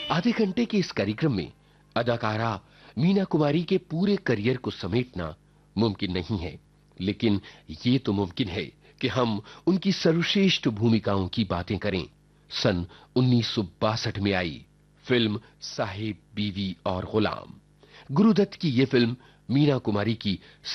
आधे घंटे के इस कार्यक्रम में अदाकारा मीना कुमारी के पूरे करियर को समेटना मुमकिन नहीं है, लेकिन ये तो मुमकिन है कि हम उनकी सर्वश्रेष्ठ भूमिकाओं की बातें करें। सन 1962 में आई फिल्म साहिब, बीवी और गुलाम। गुरुदत्त की यह फिल्म मीना कुमारी की